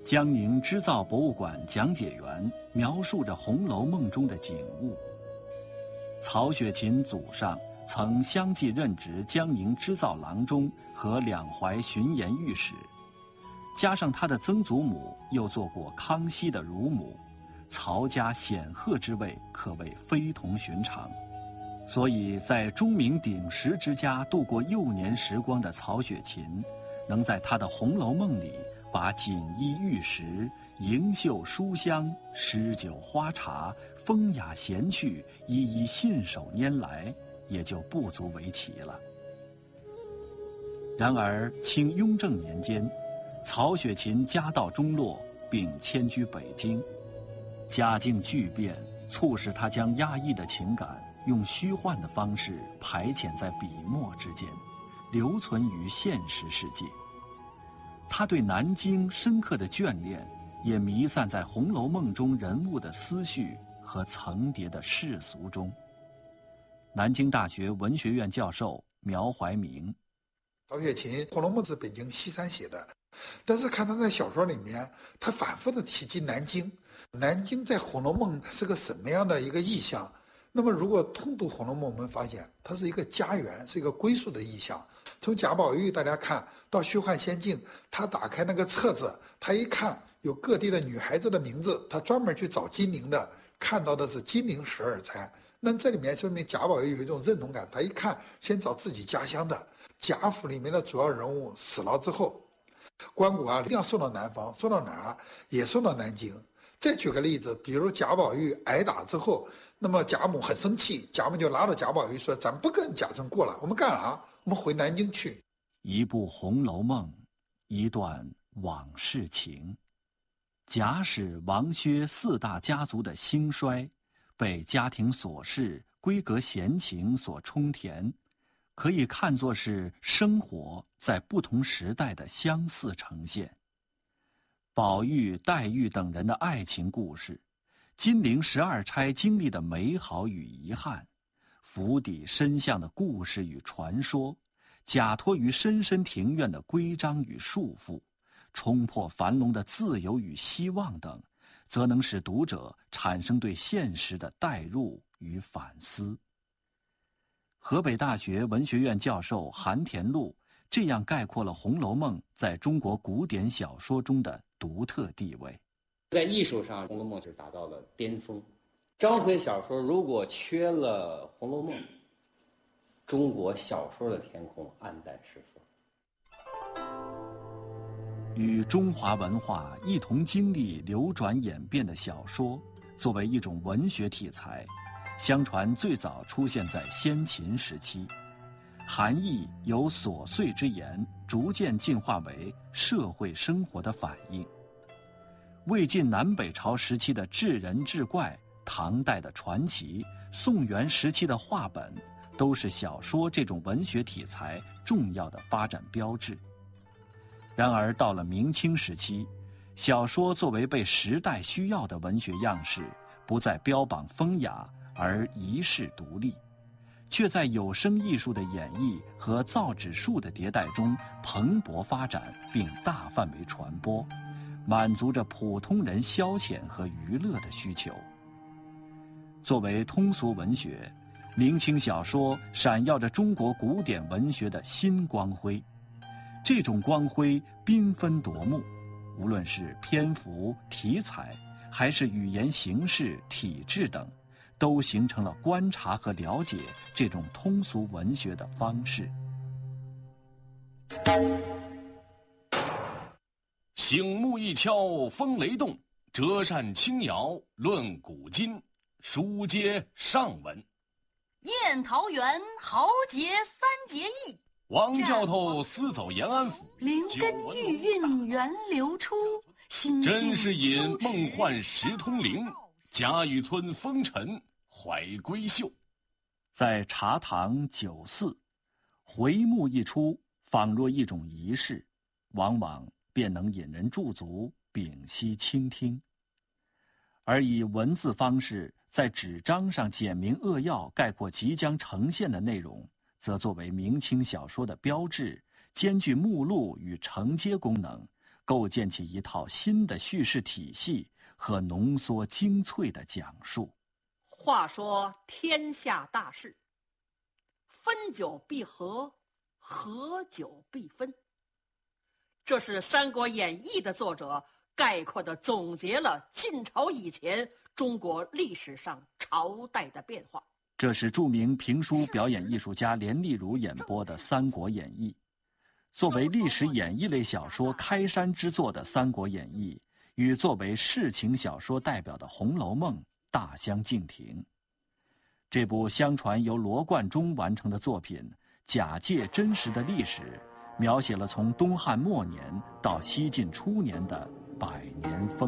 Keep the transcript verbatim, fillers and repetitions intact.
江宁织造博物馆讲解员描述着《红楼梦》中的景物。曹雪芹祖上曾相继任职江宁织造郎中和两淮巡盐御史，加上他的曾祖母又做过康熙的乳母，曹家显赫之位可谓非同寻常。所以在钟鸣鼎食之家度过幼年时光的曹雪芹，能在他的《红楼梦》里把锦衣玉食、盈袖书香、诗酒花茶、风雅闲趣一一信手拈来，也就不足为奇了。然而清雍正年间，曹雪芹家道中落，并迁居北京，家境巨变，促使他将压抑的情感用虚幻的方式排遣在笔墨之间，留存于现实世界。他对南京深刻的眷恋，也弥散在《红楼梦》中人物的思绪和层叠的世俗中。南京大学文学院教授苗怀明： 曹雪芹《红楼梦》是北京西山写的，但是看他在小说里面，他反复的提及南京。南京在《红楼梦》是个什么样的一个意象？那么如果通读《红楼梦》，我们发现它是一个家园，是一个归宿的意象。从贾宝玉大家看到虚幻仙境，他打开那个册子，他一看有各地的女孩子的名字，他专门去找金陵的，看到的是金陵十二钗。那这里面说明贾宝玉有一种认同感，他一看先找自己家乡的。贾府里面的主要人物死了之后，棺椁啊一定要送到南方，送到哪儿也送到南京。再举个例子，比如贾宝玉挨打之后，那么贾母很生气，贾母就拉着贾宝玉说：“咱不跟贾政过了，我们干啥？我们回南京去。” 一部《红楼梦》，一段往事情。贾史王薛四大家族的兴衰，被家庭琐事、闺阁闲情所充填，可以看作是生活在不同时代的相似呈现。宝玉、黛玉等人的爱情故事，金陵十二钗经历的美好与遗憾，府邸深巷的故事与传说，假托于深深庭院的规章与束缚，冲破樊笼的自由与希望等，则能使读者产生对现实的代入与反思。河北大学文学院教授韩田禄这样概括了《红楼梦》在中国古典小说中的独特地位。 在艺术上，《红楼梦》是达到了巅峰。章回小说如果缺了《红楼梦》，中国小说的天空黯淡失色。 与中华文化一同经历流转演变的小说，作为一种文学题材，相传最早出现在先秦时期，含义由琐碎之言逐渐进化为社会生活的反应。魏晋南北朝时期的志人志怪，唐代的传奇，宋元时期的话本，都是小说这种文学题材重要的发展标志。然而到了明清时期，小说作为被时代需要的文学样式，不再标榜风雅，而遗世独立，却在有声艺术的演绎和造纸术的迭代中蓬勃发展，并大范围传播，满足着普通人消遣和娱乐的需求。作为通俗文学，明清小说闪耀着中国古典文学的新光辉。这种光辉缤纷夺目，无论是篇幅、题材，还是语言形式、体制等，都形成了观察和了解这种通俗文学的方式。 醒目一敲风雷动，折扇轻摇论古今。书接上文， 宴桃园豪杰三结义， 王教头私走延安府， 灵根玉韵源流出， 甄士隐梦幻时通灵，贾雨村风尘怀闺秀。 在茶堂酒肆，回目一出，仿若一种仪式，往往便能引人驻足，屏息倾听。而以文字方式在纸张上简明扼要概括即将呈现的内容，则作为明清小说的标志，兼具目录与承接功能， 构建起一套新的叙事体系和浓缩精粹的讲述。 话说天下大事，分久必合，合久必分。这是《三国演义》的作者概括地总结了晋朝以前中国历史上朝代的变化。 这是著名评书表演艺术家连丽如演播的《三国演义》。作为历史演义类小说开山之作的《三国演义》，与作为世情小说代表的《红楼梦》大相径庭。这部相传由罗贯中完成的作品，假借真实的历史，描写了从东汉末年到西晋初年的百年风